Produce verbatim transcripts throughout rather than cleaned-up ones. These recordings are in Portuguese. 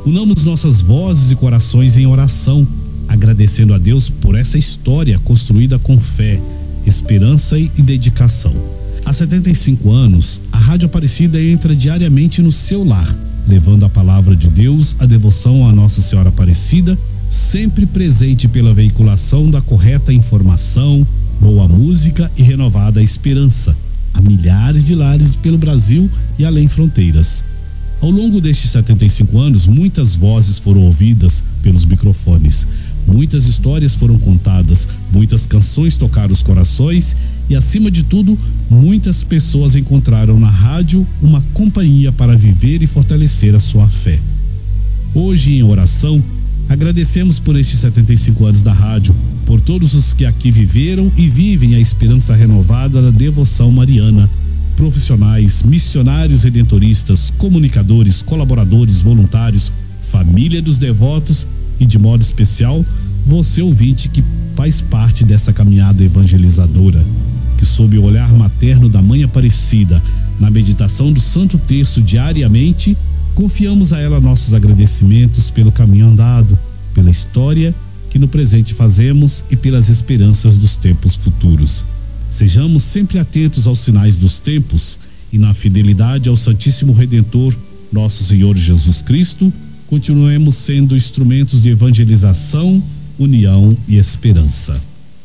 Unamos nossas vozes e corações em oração, agradecendo a Deus por essa história construída com fé, esperança e dedicação. Há setenta e cinco anos, a Rádio Aparecida entra diariamente no seu lar, levando a palavra de Deus, a devoção à Nossa Senhora Aparecida, sempre presente pela veiculação da correta informação, boa música e renovada esperança, a milhares de lares pelo Brasil e além fronteiras. Ao longo destes setenta e cinco anos, muitas vozes foram ouvidas pelos microfones, muitas histórias foram contadas, muitas canções tocaram os corações e, acima de tudo, muitas pessoas encontraram na rádio uma companhia para viver e fortalecer a sua fé. Hoje, em oração, agradecemos por estes setenta e cinco anos da rádio, por todos os que aqui viveram e vivem a esperança renovada da devoção mariana. Profissionais, missionários redentoristas, comunicadores, colaboradores, voluntários, família dos devotos e, de modo especial, você ouvinte que faz parte dessa caminhada evangelizadora, que sob o olhar materno da Mãe Aparecida, na meditação do Santo Terço diariamente, confiamos a ela nossos agradecimentos pelo caminho andado, pela história que no presente fazemos e pelas esperanças dos tempos futuros. Sejamos sempre atentos aos sinais dos tempos e, na fidelidade ao Santíssimo Redentor, nosso Senhor Jesus Cristo, continuemos sendo instrumentos de evangelização, união e esperança.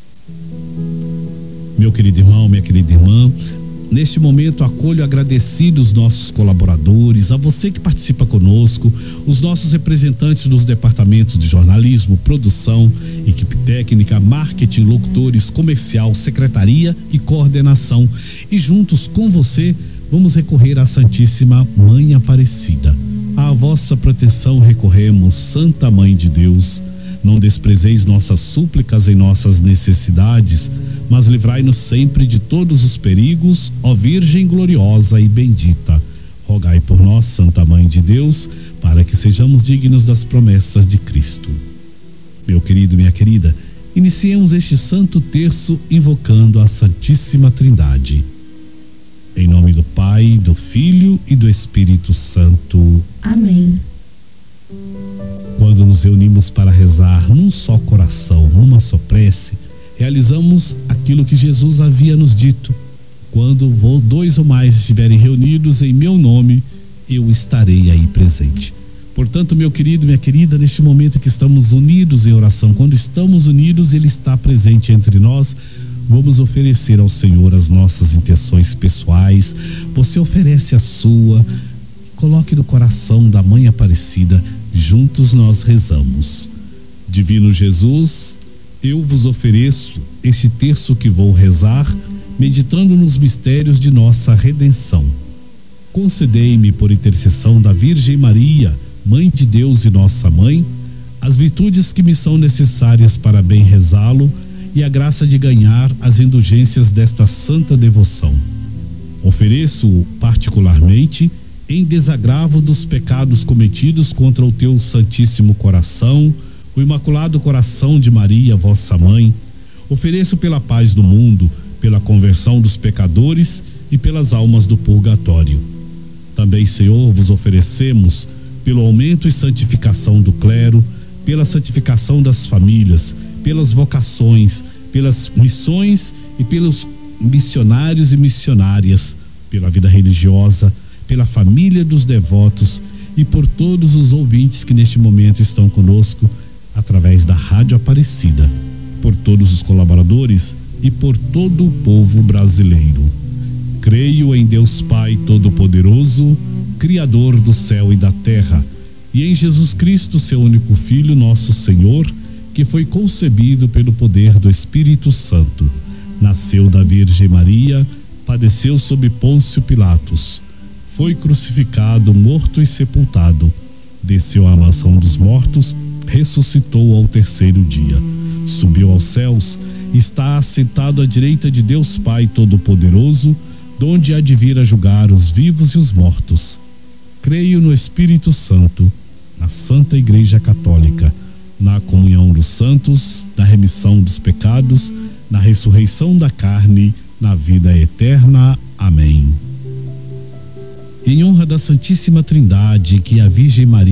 Meu querido irmão, minha querida irmã, neste momento acolho agradecidos os nossos colaboradores, a você que participa conosco, os nossos representantes dos departamentos de jornalismo, produção, equipe técnica, marketing, locutores, comercial, secretaria e coordenação. E juntos com você, vamos recorrer à Santíssima Mãe Aparecida. À vossa proteção recorremos, Santa Mãe de Deus. Não desprezeis nossas súplicas em nossas necessidades, mas livrai-nos sempre de todos os perigos, ó Virgem gloriosa e bendita. Rogai por nós, Santa Mãe de Deus, para que sejamos dignos das promessas de Cristo. Meu querido, minha querida, iniciemos este Santo Terço invocando a Santíssima Trindade. Em nome do Pai, do Filho e do Espírito Santo. Amém. Quando nos reunimos para rezar num só coração, numa só prece, realizamos aquilo que Jesus havia nos dito: quando dois ou mais estiverem reunidos em meu nome, eu estarei aí presente. Portanto, meu querido, minha querida, neste momento que estamos unidos em oração, quando estamos unidos, Ele está presente entre nós. Vamos oferecer ao Senhor as nossas intenções pessoais. Você oferece a sua, coloque no coração da Mãe Aparecida. Juntos nós rezamos. Divino Jesus, eu vos ofereço este terço que vou rezar, meditando nos mistérios de nossa redenção. Concedei-me, por intercessão da Virgem Maria, Mãe de Deus e nossa Mãe, as virtudes que me são necessárias para bem rezá-lo e a graça de ganhar as indulgências desta santa devoção. Ofereço-o particularmente em desagravo dos pecados cometidos contra o teu Santíssimo Coração, o Imaculado Coração de Maria, vossa Mãe. Ofereço pela paz do mundo, pela conversão dos pecadores e pelas almas do purgatório. Também, Senhor, vos oferecemos pelo aumento e santificação do clero, pela santificação das famílias, pelas vocações, pelas missões e pelos missionários e missionárias, pela vida religiosa, pela família dos devotos e por todos os ouvintes que neste momento estão conosco através da Rádio Aparecida, por todos os colaboradores e por todo o povo brasileiro. Creio em Deus Pai Todo-Poderoso, Criador do céu e da terra, e em Jesus Cristo, seu único Filho, nosso Senhor, que foi concebido pelo poder do Espírito Santo, nasceu da Virgem Maria, padeceu sob Pôncio Pilatos, foi crucificado, morto e sepultado, desceu à mansão dos mortos, ressuscitou ao terceiro dia, subiu aos céus, está assentado à direita de Deus Pai Todo-Poderoso, donde há de vir a julgar os vivos e os mortos. Creio no Espírito Santo, na Santa Igreja Católica, na comunhão dos santos, na remissão dos pecados, na ressurreição da carne, na vida eterna. Amém. Em honra da Santíssima Trindade, que a Virgem Maria